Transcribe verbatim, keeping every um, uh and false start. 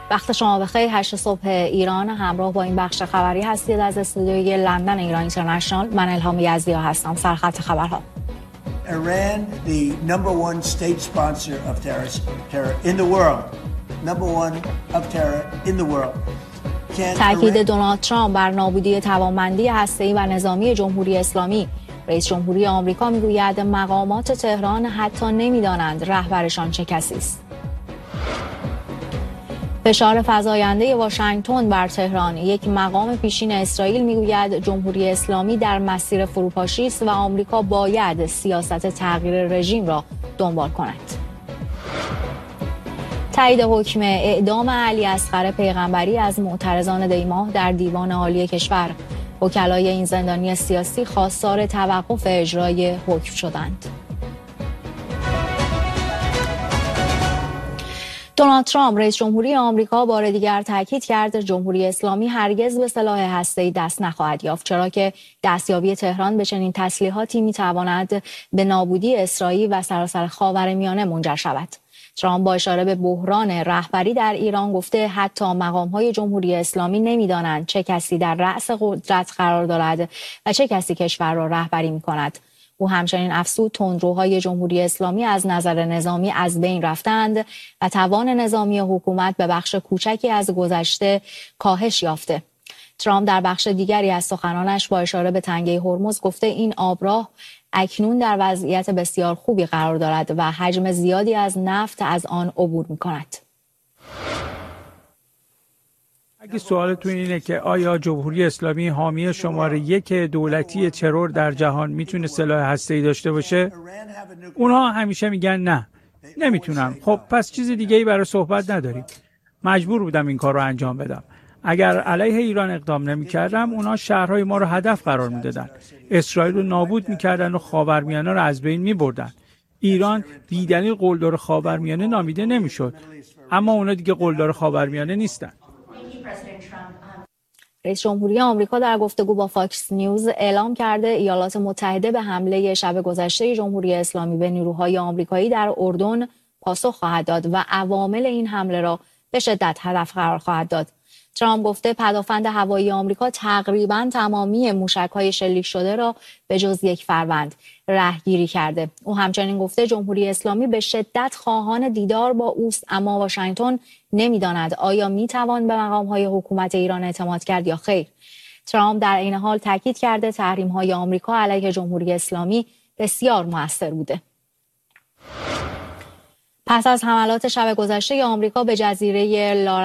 وقت شما بخیر. هشت صبح ایران. همراه با این بخش خبری هستید از استودیوی لندن ایران اینترنشنال. من الهام یزدیا هستم. سرخط خبرها. Iran, the number one state sponsor of terror in the world, number one of terror in the world. تأکید دونالد ترامپ بر نابودی توانمندی هسته‌ای و نظامی جمهوری اسلامی. رئیس جمهوری آمریکا میگوید مقامات تهران حتی نمیدانند رهبرشان چه کسی است. فشار فزاینده واشنگتن بر تهران. یک مقام پیشین اسرائیل میگوید جمهوری اسلامی در مسیر فروپاشی است و آمریکا باید سیاست تغییر رژیم را دنبال کند. تایید حکم اعدام علی اصغر پیغمبری از معترضان دیماه در دیوان عالی کشور. وکلای این زندانی سیاسی خواستار توقف اجرای حکم شدند. دونالد ترامپ رئیس جمهوری آمریکا بار دیگر تاکید کرد جمهوری اسلامی هرگز به سلاح هسته‌ای دست نخواهد یافت، چرا که دستیابی تهران به چنین تسلیحاتی میتواند به نابودی اسرائیل و سراسر خاورمیانه منجر شود. ترامپ با اشاره به بحران رهبری در ایران گفته حتی مقام‌های جمهوری اسلامی نمی‌دانند چه کسی در رأس قدرت قرار دارد و چه کسی کشور را رهبری می‌کند. او همچنین افزود تندروهای جمهوری اسلامی از نظر نظامی از بین رفتند و توان نظامی حکومت به بخش کوچکی از گذشته کاهش یافته. ترامپ در بخش دیگری از سخنانش با اشاره به تنگه هرمز گفته این آبراه اکنون در وضعیت بسیار خوبی قرار دارد و حجم زیادی از نفت از آن عبور می‌کند. اگه سوالتون اینه که آیا جمهوری اسلامی حامی شماره یک دولتی ترور در جهان میتونه سلاح هسته‌ای داشته باشه؟ اونها همیشه میگن نه، نمیتونم. خب پس چیز دیگه‌ای برای صحبت نداریم. مجبور بودم این کار رو انجام بدم. اگر علیه ایران اقدام نمی‌کردم، اونها شهرهای ما رو هدف قرار میدادن. اسرائیل رو نابود می‌کردن و خاورمیانه رو از بین می‌بردن. ایران بی‌دلیل قلدر خاورمیانه نامیده نمی‌شد. اما اونا دیگه قلدر خاورمیانه نیستن. رئیس جمهوری آمریکا در گفتگو با فاکس نیوز اعلام کرده ایالات متحده به حمله شب گذشته جمهوری اسلامی به نیروهای آمریکایی در اردن پاسخ خواهد داد و عوامل این حمله را به شدت هدف قرار خواهد داد. ترامپ گفته پدافند هوایی آمریکا تقریباً تمامی موشک‌های شلیک شده را به جز یک فروند رهگیری کرده. او همچنین گفته جمهوری اسلامی به شدت خواهان دیدار با اوست، اما واشنگتن نمی‌داند آیا می‌توان به مقام‌های حکومت ایران اعتماد کرد یا خیر. ترامپ در این حال تاکید کرده تحریم‌های آمریکا علیه جمهوری اسلامی بسیار مؤثر بوده. پس از حملات شب گذشته آمریکا به جزیره لارا